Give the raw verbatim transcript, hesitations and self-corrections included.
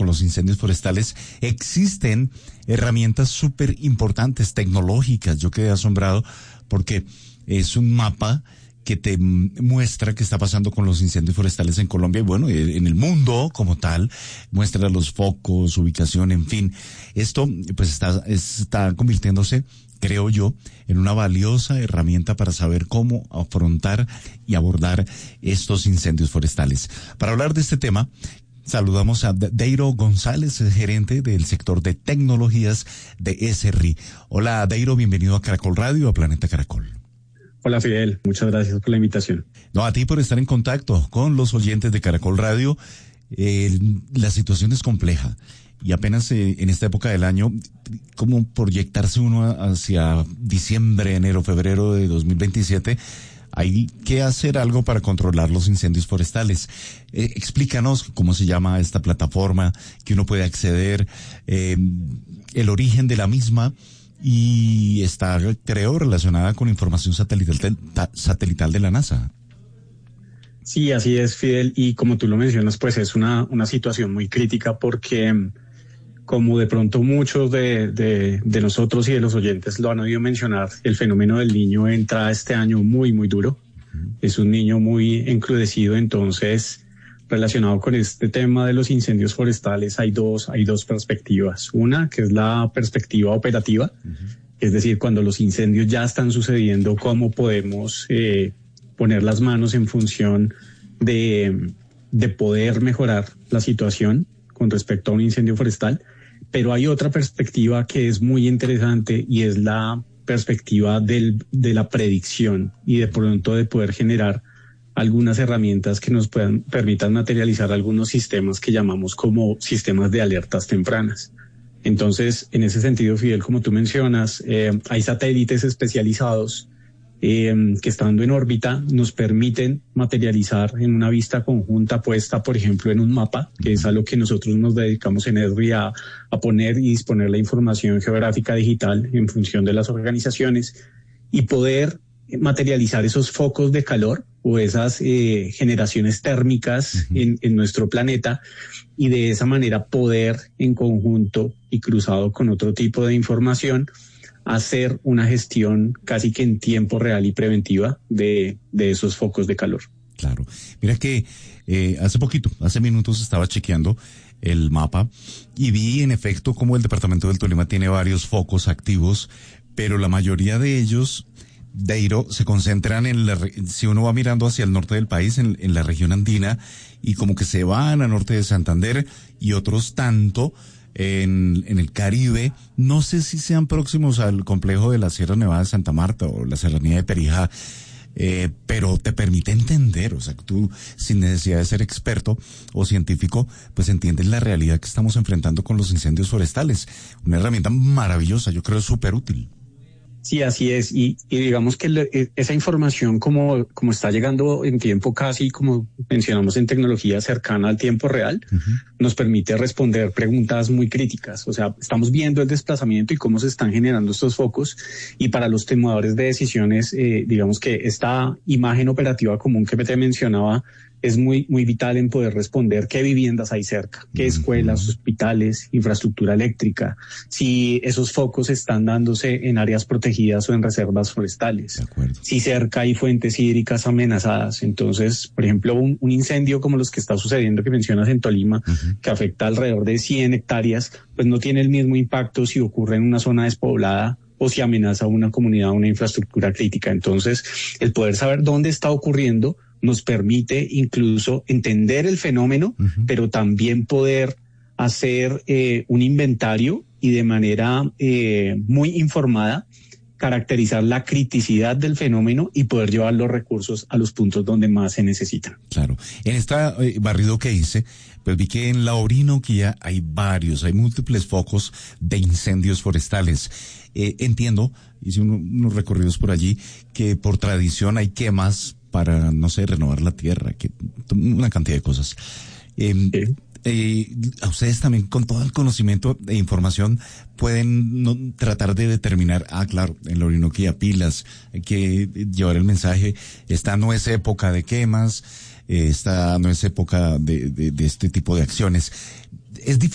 con los incendios forestales, existen herramientas súper importantes, tecnológicas. Yo quedé asombrado porque es un mapa que te muestra qué está pasando con los incendios forestales en Colombia y bueno, en el mundo como tal, muestra los focos, ubicación, en fin. Esto pues está, está convirtiéndose, creo yo, en una valiosa herramienta para saber cómo afrontar y abordar estos incendios forestales. Para hablar de este tema, saludamos a Dairo González, gerente del sector de tecnologías de S R I. Hola Dairo, bienvenido a Caracol Radio, a Planeta Caracol. Hola Fidel, muchas gracias por la invitación. No, a ti por estar en contacto con los oyentes de Caracol Radio. Eh, la situación es compleja y apenas eh, en esta época del año, ¿cómo proyectarse uno hacia diciembre, enero, febrero de dos mil veintisiete? Hay que hacer algo para controlar los incendios forestales. Eh, explícanos cómo se llama esta plataforma, que uno puede acceder, eh, el origen de la misma. Y está, creo, relacionada con información satelital, satelital de la NASA. Sí, así es, Fidel. Y como tú lo mencionas, pues es una, una situación muy crítica porque, como de pronto muchos de, de, de nosotros y de los oyentes lo han oído mencionar, el fenómeno del niño entra este año muy, muy duro. Uh-huh. Es un niño muy encrudecido, entonces, relacionado con este tema de los incendios forestales, hay dos, hay dos perspectivas. Una, que es la perspectiva operativa, uh-huh. Es decir, cuando los incendios ya están sucediendo, cómo podemos eh, poner las manos en función de, de poder mejorar la situación con respecto a un incendio forestal. Pero hay otra perspectiva que es muy interesante y es la perspectiva del, de la predicción y de pronto de poder generar algunas herramientas que nos puedan permitan materializar algunos sistemas que llamamos como sistemas de alertas tempranas. Entonces, en ese sentido, Fidel, como tú mencionas, eh, hay satélites especializados eh, que estando en órbita nos permiten materializar en una vista conjunta puesta, por ejemplo, en un mapa, que es a lo que nosotros nos dedicamos en S R I a, a poner y disponer la información geográfica digital en función de las organizaciones y poder materializar esos focos de calor o esas eh, generaciones térmicas uh-huh. en, en nuestro planeta y de esa manera poder en conjunto y cruzado con otro tipo de información hacer una gestión casi que en tiempo real y preventiva de, de esos focos de calor. Claro. Mira que eh, hace poquito, hace minutos estaba chequeando el mapa y vi en efecto cómo el departamento del Tolima tiene varios focos activos, pero la mayoría de ellos, Dairo, se concentran en la, si uno va mirando hacia el norte del país, en, en la región andina, y como que se van al norte de Santander, y otros tanto en, en el Caribe. No sé si sean próximos al complejo de la Sierra Nevada de Santa Marta o la Serranía de Perijá, eh, pero te permite entender, o sea, tú sin necesidad de ser experto o científico, pues entiendes la realidad que estamos enfrentando con los incendios forestales. Una herramienta maravillosa, yo creo súper útil. Sí, así es. Y, y digamos que le, esa información como, como está llegando en tiempo casi, como mencionamos en tecnología cercana al tiempo real, uh-huh. nos permite responder preguntas muy críticas. O sea, estamos viendo el desplazamiento y cómo se están generando estos focos. Y para los tomadores de decisiones, eh, digamos que esta imagen operativa común que te mencionaba es muy, muy vital en poder responder qué viviendas hay cerca, qué escuelas, hospitales, infraestructura eléctrica, si esos focos están dándose en áreas protegidas o en reservas forestales, si cerca hay fuentes hídricas amenazadas. Entonces, por ejemplo, un, un incendio como los que está sucediendo que mencionas en Tolima, uh-huh. que afecta alrededor de cien hectáreas, pues no tiene el mismo impacto si ocurre en una zona despoblada o si amenaza una comunidad o una infraestructura crítica. Entonces, el poder saber dónde está ocurriendo nos permite incluso entender el fenómeno, uh-huh. pero también poder hacer eh, un inventario y de manera eh, muy informada caracterizar la criticidad del fenómeno y poder llevar los recursos a los puntos donde más se necesitan. Claro. En esta eh, barrido que hice, pues vi que en la Orinoquía hay varios, hay múltiples focos de incendios forestales. Eh, entiendo, hice un, unos recorridos por allí, que por tradición hay quemas para, no sé, renovar la tierra, que una cantidad de cosas. Eh, sí. eh, a ustedes también, con todo el conocimiento e información, pueden no, tratar de determinar, ah, claro, en la Orinoquía pilas, hay que llevar el mensaje, esta no es época de quemas, eh, esta no es época de, de, de este tipo de acciones. Es difícil